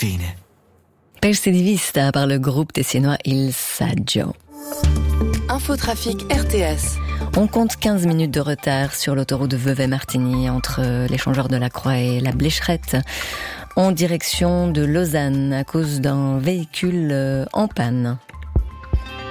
fine. Persi di vista par le groupe tessinois Il Saggio. Infotrafic RTS. On compte 15 minutes de retard sur l'autoroute de Vevey-Martigny entre l'échangeur de la Croix et la Blécherette en direction de Lausanne à cause d'un véhicule en panne.